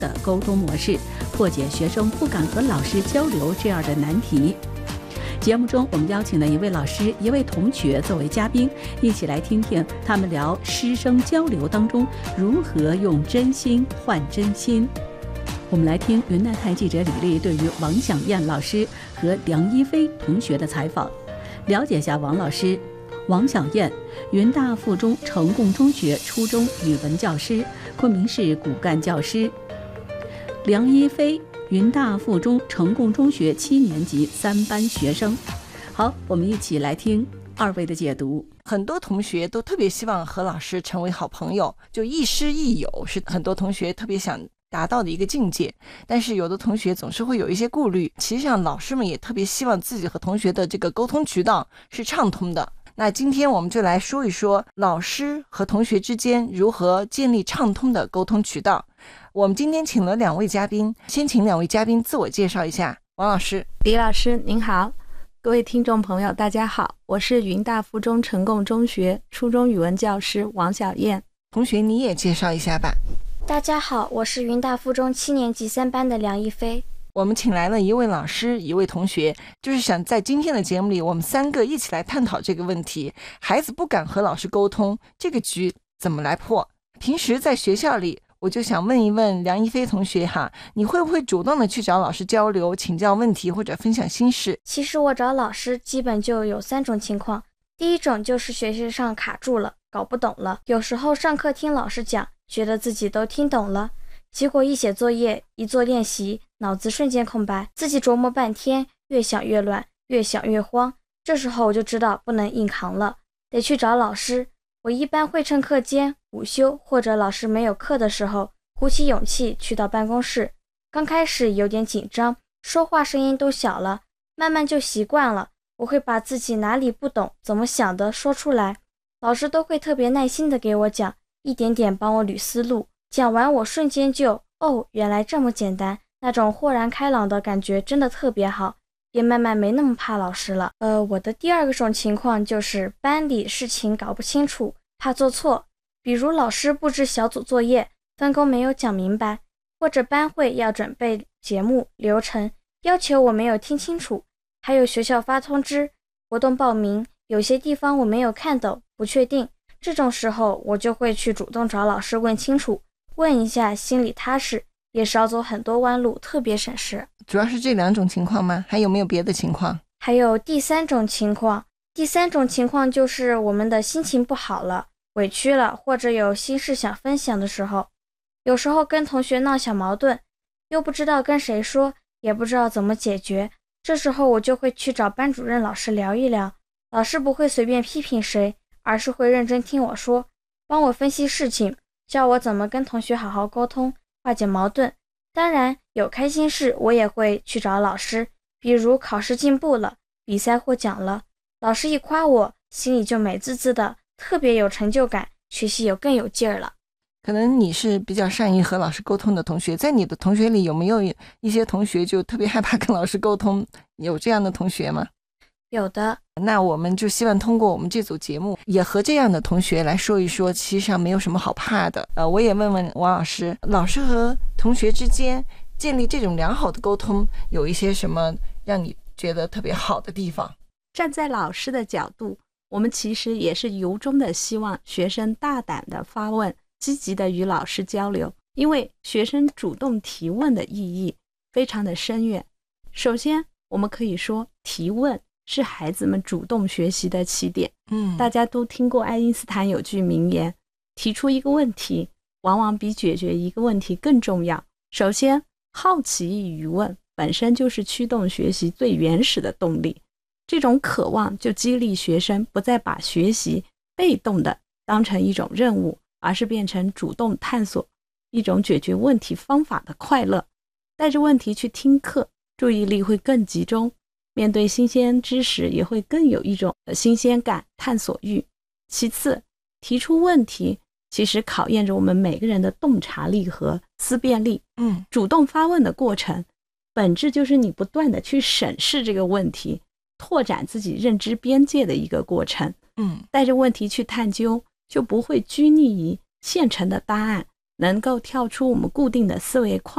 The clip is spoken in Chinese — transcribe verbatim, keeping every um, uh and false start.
的沟通模式，破解学生不敢和老师交流这样的难题。节目中，我们邀请了一位老师、一位同学作为嘉宾，一起来听听他们聊师生交流当中如何用真心换真心。我们来听云南台记者李丽对于王响燕老师和梁一飞同学的采访，了解一下王老师。王响燕，云大附中成贡中学初中语文教师，昆明市骨干教师。梁一飞，云大附中成贡中学七年级三班学生。好，我们一起来听二位的解读。 很多同学都特别希望和老师成为好朋友，就亦师亦友是很多同学特别想达到的一个境界，但是有的同学总是会有一些顾虑。其实上老师们也特别希望自己和同学的这个沟通渠道是畅通的。那今天我们就来说一说老师和同学之间如何建立畅通的沟通渠道。我们今天请了两位嘉宾，先请两位嘉宾自我介绍一下。王老师。 李老师您好，各位听众朋友大家好，我是云大附中成贡中学初中语文教师王晓燕。 同学你也介绍一下吧。 大家好，我是云大附中七年级三班的梁一飞。 我们请来了一位老师，一位同学，就是想在今天的节目里，我们三个一起来探讨这个问题：孩子不敢和老师沟通，这个局怎么来破？平时在学校里，我就想问一问梁一飞同学哈，你会不会主动的去找老师交流、请教问题或者分享心事？ 其实我找老师基本就有三种情况。第一种就是学习上卡住了，搞不懂了，有时候上课听老师讲，觉得自己都听懂了，结果一写作业一做练习，脑子瞬间空白，自己琢磨半天，越想越乱，越想越慌。这时候我就知道不能硬扛了，得去找老师。我一般会趁课间、午休或者老师没有课的时候，鼓起勇气去到办公室。刚开始有点紧张，说话声音都小了，慢慢就习惯了。我会把自己哪里不懂、怎么想的说出来，老师都会特别耐心的给我讲，一点点帮我捋思路。讲完我瞬间就哦，原来这么简单，那种豁然开朗的感觉真的特别好，也慢慢没那么怕老师了。呃，我的第二个种情况就是班里事情搞不清楚，怕做错，比如老师布置小组作业，分工没有讲明白，或者班会要准备节目流程，要求我没有听清楚，还有学校发通知，活动报名，有些地方我没有看懂，不确定，这种时候我就会去主动找老师问清楚，问一下心里踏实，也少走很多弯路，特别省事。 主要是这两种情况吗？还有没有别的情况？ 还有第三种情况，第三种情况就是我们的心情不好了，委屈了，或者有心事想分享的时候，有时候跟同学闹小矛盾，又不知道跟谁说，也不知道怎么解决，这时候我就会去找班主任老师聊一聊，老师不会随便批评谁，而是会认真听我说，帮我分析事情，教我怎么跟同学好好沟通，化解矛盾。当然有开心事我也会去找老师，比如考试进步了，比赛获奖了，老师一夸我，心里就美滋滋的，特别有成就感，学习有更有劲儿了。 可能你是比较善于和老师沟通的同学，在你的同学里有没有一些同学就特别害怕跟老师沟通，有这样的同学吗？ 有的。 那我们就希望通过我们这组节目，也和这样的同学来说一说，其实上没有什么好怕的。呃，我也问问王老师，老师和同学之间建立这种良好的沟通，有一些什么让你觉得特别好的地方？ 站在老师的角度，我们其实也是由衷的希望学生大胆的发问，积极的与老师交流，因为学生主动提问的意义非常的深远。首先，我们可以说提问是孩子们主动学习的起点。嗯，大家都听过爱因斯坦有句名言，提出一个问题往往比解决一个问题更重要。首先，好奇与问本身就是驱动学习最原始的动力，这种渴望就激励学生不再把学习被动的当成一种任务，而是变成主动探索一种解决问题方法的快乐。带着问题去听课，注意力会更集中，面对新鲜知识也会更有一种新鲜感、探索欲。其次，提出问题其实考验着我们每个人的洞察力和思辨力。嗯，主动发问的过程本质就是你不断的去审视这个问题，拓展自己认知边界的一个过程。嗯，带着问题去探究，就不会拘泥于现成的答案，能够跳出我们固定的思维框